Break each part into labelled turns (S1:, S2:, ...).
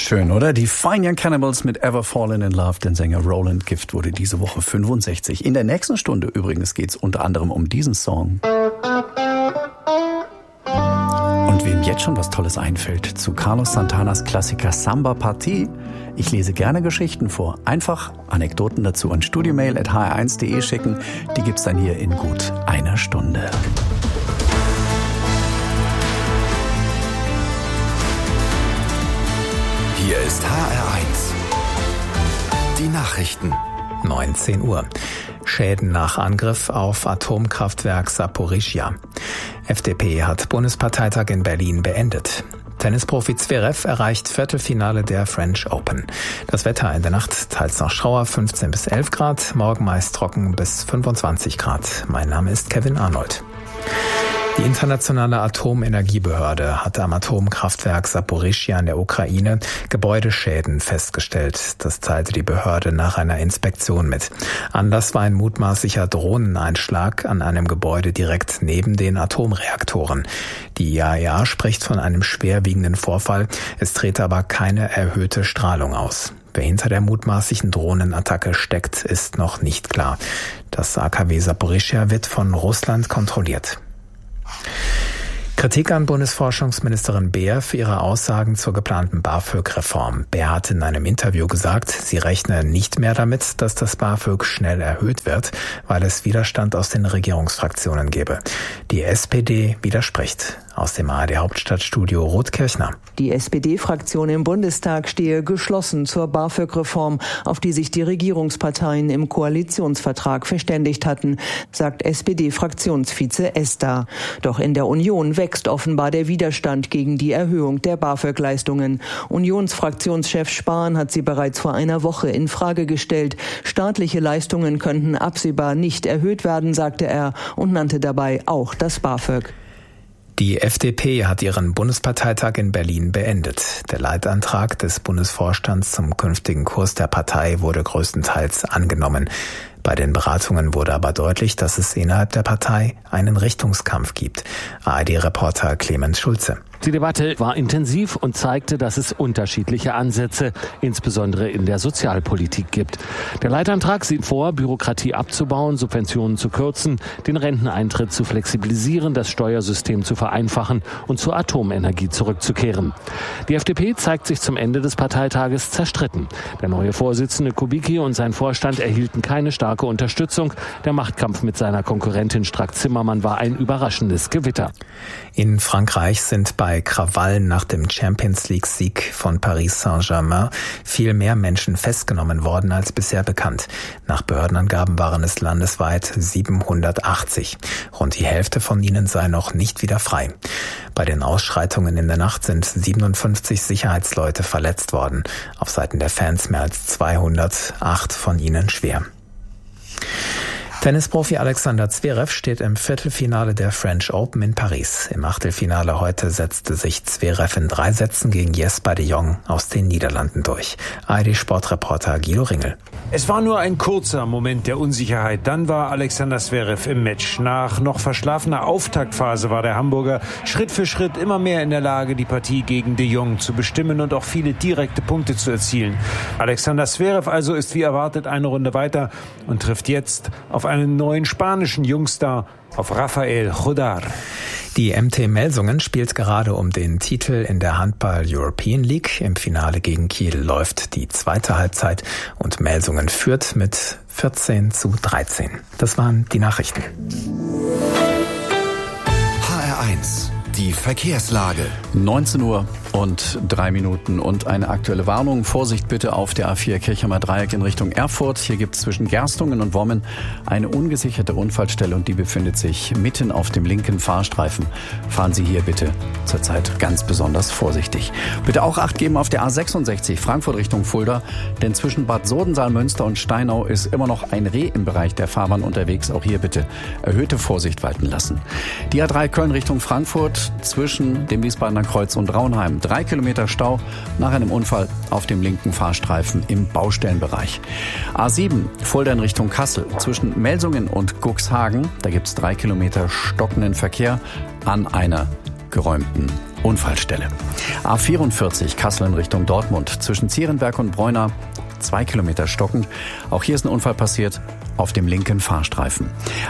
S1: Schön, oder? Die Fine Young Cannibals mit Ever Fallen in Love. Der Sänger Roland Gift wurde diese Woche 65. In der nächsten Stunde übrigens geht es unter anderem um diesen Song. Und wem jetzt schon was Tolles einfällt zu Carlos Santanas Klassiker Samba Partie. Ich lese gerne Geschichten vor. Einfach Anekdoten dazu an studiomail@hr1.de schicken. Die gibt's dann hier in gut einer Stunde.
S2: Hier ist HR1. Die Nachrichten.
S3: 19 Uhr. Schäden nach Angriff auf Atomkraftwerk Saporischschja. FDP hat Bundesparteitag in Berlin beendet. Tennisprofi Zverev erreicht Viertelfinale der French Open. Das Wetter in der Nacht teils noch Schauer, 15 bis 11 Grad, morgen meist trocken bis 25 Grad. Mein Name ist Kevin Arnold. Die internationale Atomenergiebehörde hat am Atomkraftwerk Saporischschja in der Ukraine Gebäudeschäden festgestellt. Das teilte die Behörde nach einer Inspektion mit. Anlass war ein mutmaßlicher Drohneneinschlag an einem Gebäude direkt neben den Atomreaktoren. Die IAEA spricht von einem schwerwiegenden Vorfall. Es trete aber keine erhöhte Strahlung aus. Wer hinter der mutmaßlichen Drohnenattacke steckt, ist noch nicht klar. Das AKW Saporischschja wird von Russland kontrolliert. Kritik an Bundesforschungsministerin Beer für ihre Aussagen zur geplanten BAföG-Reform. Beer hat in einem Interview gesagt, sie rechne nicht mehr damit, dass das BAföG schnell erhöht wird, weil es Widerstand aus den Regierungsfraktionen gebe. Die SPD widerspricht. Aus dem ARD-Hauptstadtstudio Ruth Kirchner.
S4: Die SPD-Fraktion im Bundestag stehe geschlossen zur BAföG-Reform, auf die sich die Regierungsparteien im Koalitionsvertrag verständigt hatten, sagt SPD-Fraktionsvize Ester. Doch in der Union wächst offenbar der Widerstand gegen die Erhöhung der BAföG-Leistungen. Unionsfraktionschef Spahn hat sie bereits vor einer Woche in Frage gestellt. Staatliche Leistungen könnten absehbar nicht erhöht werden, sagte er und nannte dabei auch das BAföG.
S3: Die FDP hat ihren Bundesparteitag in Berlin beendet. Der Leitantrag des Bundesvorstands zum künftigen Kurs der Partei wurde größtenteils angenommen. Bei den Beratungen wurde aber deutlich, dass es innerhalb der Partei einen Richtungskampf gibt. ARD-Reporter Clemens Schulze.
S5: Die Debatte war intensiv und zeigte, dass es unterschiedliche Ansätze, insbesondere in der Sozialpolitik, gibt. Der Leitantrag sieht vor, Bürokratie abzubauen, Subventionen zu kürzen, den Renteneintritt zu flexibilisieren, das Steuersystem zu vereinfachen und zur Atomenergie zurückzukehren. Die FDP zeigt sich zum Ende des Parteitages zerstritten. Der neue Vorsitzende Kubicki und sein Vorstand erhielten keine starke Unterstützung. Der Machtkampf mit seiner Konkurrentin Strack-Zimmermann war ein überraschendes Gewitter.
S3: In Frankreich sind bei Krawallen nach dem Champions-League-Sieg von Paris Saint-Germain viel mehr Menschen festgenommen worden als bisher bekannt. Nach Behördenangaben waren es landesweit 780. Rund die Hälfte von ihnen sei noch nicht wieder frei. Bei den Ausschreitungen in der Nacht sind 57 Sicherheitsleute verletzt worden. Auf Seiten der Fans mehr als 200, 8 von ihnen schwer. Tennisprofi Alexander Zverev steht im Viertelfinale der French Open in Paris. Im Achtelfinale heute setzte sich Zverev in 3 Sätzen gegen Jesper de Jong aus den Niederlanden durch. ARD-Sportreporter Guido Ringel.
S6: Es war nur ein kurzer Moment der Unsicherheit. Dann war Alexander Zverev im Match. Nach noch verschlafener Auftaktphase war der Hamburger Schritt für Schritt immer mehr in der Lage, die Partie gegen de Jong zu bestimmen und auch viele direkte Punkte zu erzielen. Alexander Zverev also ist wie erwartet eine Runde weiter und trifft jetzt auf einen neuen spanischen Jungstar, auf Rafael Jodar.
S3: Die MT Melsungen spielt gerade um den Titel in der Handball European League. Im Finale gegen Kiel läuft die zweite Halbzeit und Melsungen führt mit 14:13. Das waren die Nachrichten.
S2: HR1, die Verkehrslage.
S1: 19 Uhr und 3 Minuten und eine aktuelle Warnung. Vorsicht bitte auf der A4 Kirchheimer Dreieck in Richtung Erfurt. Hier gibt es zwischen Gerstungen und Wommen eine ungesicherte Unfallstelle und die befindet sich mitten auf dem linken Fahrstreifen. Fahren Sie hier bitte zurzeit ganz besonders vorsichtig. Bitte auch Acht geben auf der A66 Frankfurt Richtung Fulda, denn zwischen Bad Sodensaal, Münster und Steinau ist immer noch ein Reh im Bereich der Fahrbahn unterwegs. Auch hier bitte erhöhte Vorsicht walten lassen. Die A3 Köln Richtung Frankfurt zwischen dem Wiesbadener Kreuz und Raunheim. 3 Kilometer Stau nach einem Unfall auf dem linken Fahrstreifen im Baustellenbereich. A7 Fulda in Richtung Kassel zwischen Melsungen und Cuxhagen. Da gibt es 3 Kilometer stockenden Verkehr an einer geräumten Unfallstelle. A44 Kassel in Richtung Dortmund. Zwischen Zierenberg und Breuna 2 Kilometer stockend. Auch hier ist ein Unfall passiert auf dem linken Fahrstreifen.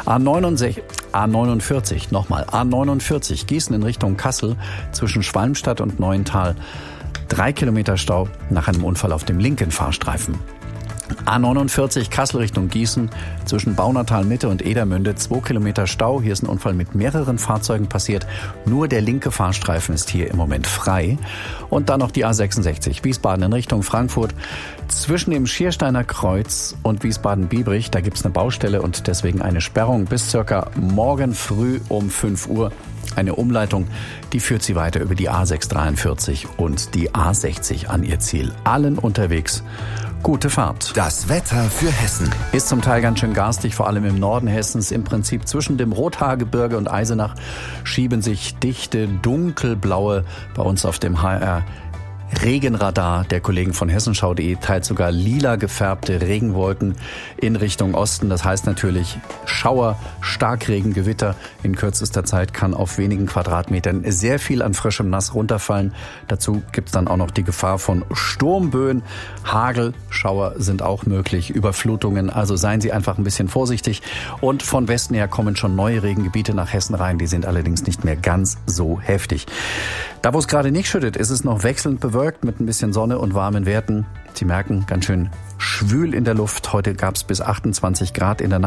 S1: A49 Gießen in Richtung Kassel. Zwischen Schwalmstadt und Neuental 3 Kilometer Stau nach einem Unfall auf dem linken Fahrstreifen. A49 Kassel Richtung Gießen, zwischen Baunatal Mitte und Edermünde 2 Kilometer Stau. Hier ist ein Unfall mit mehreren Fahrzeugen passiert. Nur der linke Fahrstreifen ist hier im Moment frei. Und dann noch die A66 Wiesbaden in Richtung Frankfurt. Zwischen dem Schiersteiner Kreuz und Wiesbaden-Biebrich, da gibt es eine Baustelle und deswegen eine Sperrung bis circa morgen früh um 5 Uhr. Eine Umleitung, die führt sie weiter über die A643 und die A60 an ihr Ziel. Allen unterwegs gute Fahrt.
S2: Das Wetter für Hessen.
S1: Ist zum Teil ganz schön garstig, vor allem im Norden Hessens. Im Prinzip zwischen dem Rothaargebirge und Eisenach schieben sich dichte, dunkelblaue, bei uns auf dem HR Regenradar der Kollegen von hessenschau.de, teils sogar lila gefärbte Regenwolken in Richtung Osten. Das heißt natürlich Schauer, Starkregen, Gewitter. In kürzester Zeit kann auf wenigen Quadratmetern sehr viel an frischem Nass runterfallen. Dazu gibt es dann auch noch die Gefahr von Sturmböen. Hagel, Schauer sind auch möglich, Überflutungen. Also seien Sie einfach ein bisschen vorsichtig. Und von Westen her kommen schon neue Regengebiete nach Hessen rein. Die sind allerdings nicht mehr ganz so heftig. Da, wo es gerade nicht schüttet, ist es noch wechselnd bewölkt mit ein bisschen Sonne und warmen Werten. Sie merken, ganz schön schwül in der Luft. Heute gab es bis 28 Grad in der Nacht.